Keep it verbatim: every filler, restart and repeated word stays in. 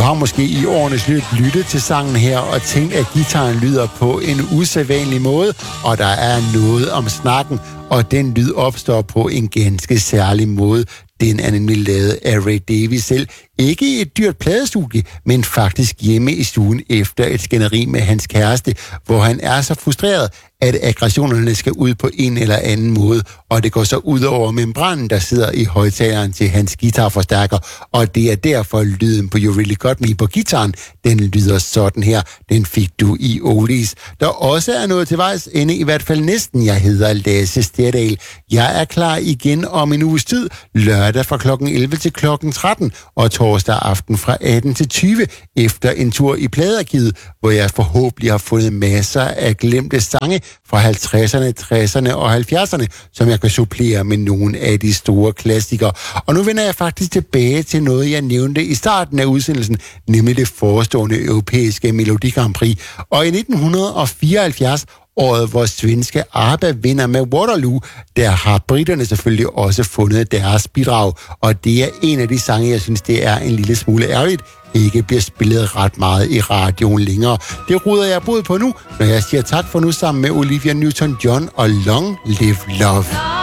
har måske i årenes løb lyttet til sangen her og tænkt, at gitaren lyder på en usædvanlig måde, og der er noget om snakken, og den lyd opstår på en ganske særlig måde. Den er nemlig lavet af Ray Davies selv. Ikke i et dyrt pladestudie, men faktisk hjemme i stuen efter et skænderi med hans kæreste, hvor han er så frustreret, at aggressionerne skal ud på en eller anden måde, og det går så ud over membranen, der sidder i højtaleren til hans guitarforstærker, og det er derfor lyden på You Really Got Me på gitaren, den lyder sådan her. Den fik du i Oldies. Der også er noget til vejs ende, i hvert fald næsten. Jeg hedder Lasse Stedal. Jeg er klar igen om en uges tid, lørdag fra klokken elleve til klokken tretten, og torsdag aften fra atten til tyve, efter en tur i pladearkivet, hvor jeg forhåbentlig har fundet masser af glemte sange fra halvtredserne, tresserne og halvfjerdserne, som jeg kan supplere med nogle af de store klassikere. Og nu vender jeg faktisk tilbage til noget, jeg nævnte i starten af udsendelsen, nemlig det forestående europæiske Melodi Grand Prix. Og i nitten fireoghalvfjerds, året hvor svenske ABBA vinder med Waterloo, der har britterne selvfølgelig også fundet deres bidrag. Og det er en af de sange, jeg synes, det er en lille smule ærgerligt, ikke bliver spillet ret meget i radioen længere. Det ruder jeg bod på nu, når jeg siger tak for nu sammen med Olivia Newton-John og Long Live Love.